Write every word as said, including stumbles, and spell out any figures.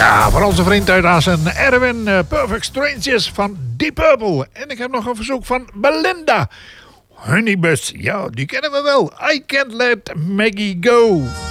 Ja, voor onze vriend uit Assen, Erwin, uh, Perfect Strangers van Deep Purple. En ik heb nog een verzoek van Belinda. Honeybus, ja, die kennen we wel. I Can't Let Maggie Go.